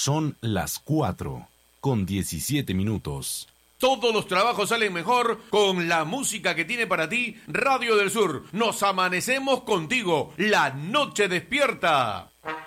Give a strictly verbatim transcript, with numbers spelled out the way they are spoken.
Son las cuatro con diecisiete minutos. Todos los trabajos salen mejor con la música que tiene para ti Radio del Sur. Nos amanecemos contigo. La noche despierta.